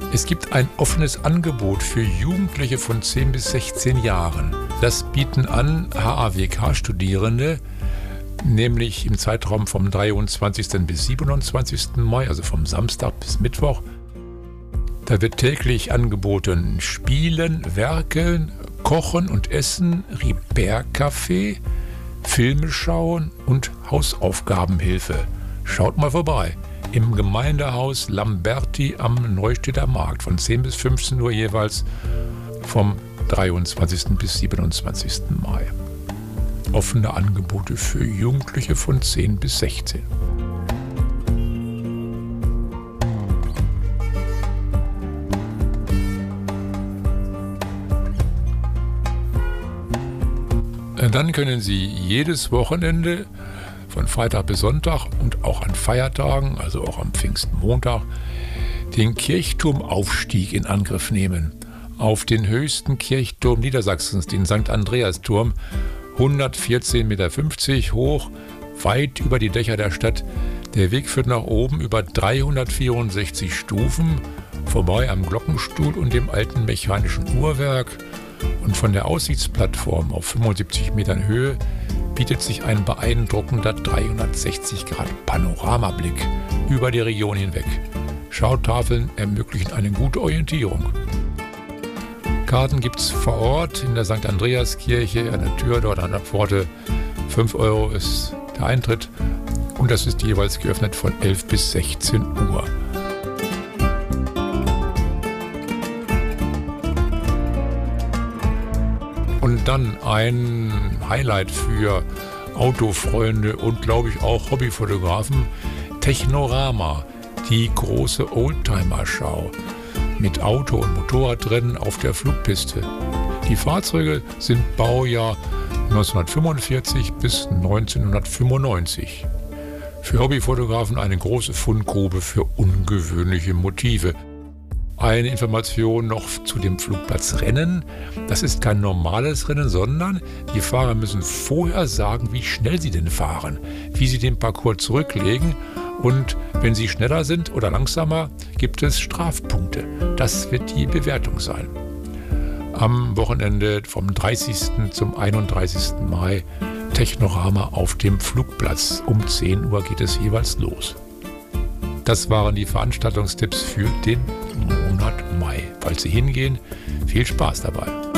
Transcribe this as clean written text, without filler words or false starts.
Es gibt ein offenes Angebot für Jugendliche von 10 bis 16 Jahren. Das bieten an HAWK-Studierende, nämlich im Zeitraum vom 23. bis 27. Mai, also vom Samstag bis Mittwoch. Da wird täglich angeboten Spielen, Werkeln, Kochen und Essen, Repair-Café, Filme schauen und Hausaufgabenhilfe. Schaut mal vorbei. Im Gemeindehaus Lamberti am Neustädter Markt von 10 bis 15 Uhr jeweils vom 23. bis 27. Mai. Offene Angebote für Jugendliche von 10 bis 16. Dann können Sie jedes Wochenende von Freitag bis Sonntag und auch an Feiertagen, also auch am Pfingstmontag, den Kirchturmaufstieg in Angriff nehmen. Auf den höchsten Kirchturm Niedersachsens, den St. Andreasturm, 114,50 Meter hoch, weit über die Dächer der Stadt. Der Weg führt nach oben über 364 Stufen, vorbei am Glockenstuhl und dem alten mechanischen Uhrwerk. Und von der Aussichtsplattform auf 75 Metern Höhe bietet sich ein beeindruckender 360-Grad-Panoramablick über die Region hinweg. Schautafeln ermöglichen eine gute Orientierung. Karten gibt es vor Ort in der St. Andreaskirche, an der Tür dort an der Pforte. 5 € ist der Eintritt und das ist jeweils geöffnet von 11 bis 16 Uhr. Und dann ein Highlight für Autofreunde und, glaube ich, auch Hobbyfotografen: Technorama, die große Oldtimer-Schau mit Auto- und Motorradrennen auf der Flugpiste. Die Fahrzeuge sind Baujahr 1945 bis 1995. Für Hobbyfotografen eine große Fundgrube für ungewöhnliche Motive. Eine Information noch zu dem Flugplatzrennen. Das ist kein normales Rennen, sondern die Fahrer müssen vorher sagen, wie schnell sie denn fahren, wie sie den Parcours zurücklegen, und wenn sie schneller sind oder langsamer, gibt es Strafpunkte. Das wird die Bewertung sein. Am Wochenende vom 30. zum 31. Mai Technorama auf dem Flugplatz. Um 10 Uhr geht es jeweils los. Das waren die Veranstaltungstipps für den Monat Mai. Falls Sie hingehen, viel Spaß dabei.